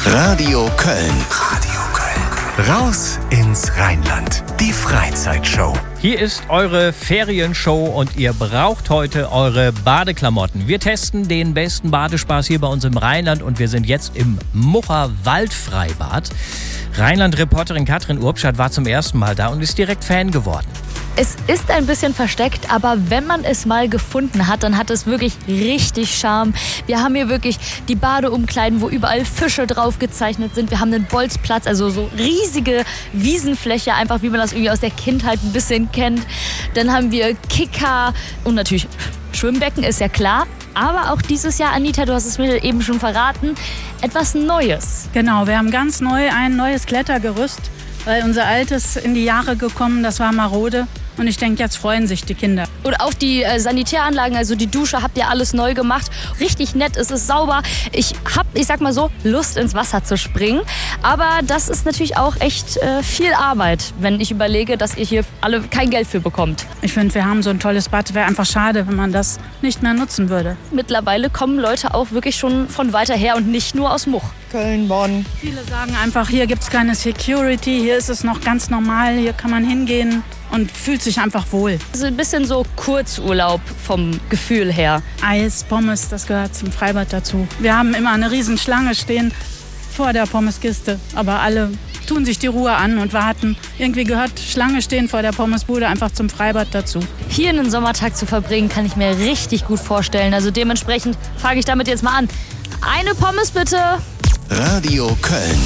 Radio Köln. Radio Köln. Raus ins Rheinland. Die Freizeitshow. Hier ist eure Ferienshow und ihr braucht heute eure Badeklamotten. Wir testen den besten Badespaß hier bei uns im Rheinland und wir sind jetzt im Mucher Waldfreibad. Rheinland-Reporterin Katrin Urbschat war zum ersten Mal da und ist direkt Fan geworden. Es ist ein bisschen versteckt, aber wenn man es mal gefunden hat, dann hat es wirklich richtig Charme. Wir haben hier wirklich die Badeumkleiden, wo überall Fische drauf gezeichnet sind. Wir haben einen Bolzplatz, also so riesige Wiesenfläche, einfach wie man das irgendwie aus der Kindheit ein bisschen kennt. Dann haben wir Kicker und natürlich Schwimmbecken, ist ja klar. Aber auch dieses Jahr, Anita, du hast es mir eben schon verraten, etwas Neues. Genau, wir haben ganz neu ein neues Klettergerüst, weil unser altes in die Jahre gekommen, das war marode. Und ich denke, jetzt freuen sich die Kinder. Und auch die Sanitäranlagen, also die Dusche, habt ihr alles neu gemacht. Richtig nett, es ist sauber. Ich sag mal so, Lust ins Wasser zu springen. Aber das ist natürlich auch echt viel Arbeit, wenn ich überlege, dass ihr hier alle kein Geld für bekommt. Ich finde, wir haben so ein tolles Bad. Wäre einfach schade, wenn man das nicht mehr nutzen würde. Mittlerweile kommen Leute auch wirklich schon von weiter her und nicht nur aus Much. Köln, Bonn. Viele sagen einfach, hier gibt es keine Security, hier ist es noch ganz normal, hier kann man hingehen und fühlt sich einfach wohl. Also ein bisschen so Kurzurlaub vom Gefühl her. Eis, Pommes, das gehört zum Freibad dazu. Wir haben immer eine riesen Schlange stehen vor der Pommeskiste, aber alle tun sich die Ruhe an und warten. Irgendwie gehört Schlange stehen vor der Pommesbude einfach zum Freibad dazu. Hier einen Sommertag zu verbringen, kann ich mir richtig gut vorstellen. Also dementsprechend fange ich damit jetzt mal an. Eine Pommes bitte. Radio Köln.